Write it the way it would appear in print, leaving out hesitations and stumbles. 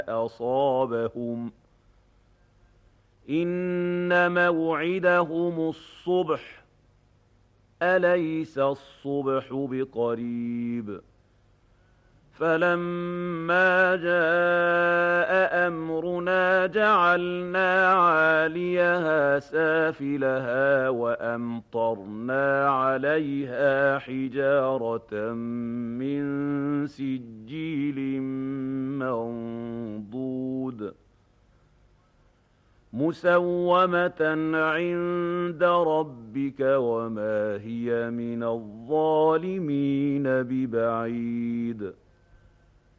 أصابهم إن موعدهم الصبح أليس الصبح بقريب فلما جاء أمرنا جعلنا عاليها سافلها وأمطرنا عليها حجارة من سجيل منضود مسومة عند ربك وما هي من الظالمين ببعيد